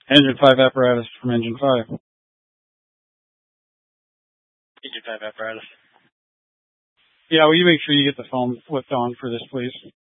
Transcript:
Engine 5 apparatus from Engine 5. Engine 5 apparatus. Yeah, will you make sure you get the phone flipped on for this, please?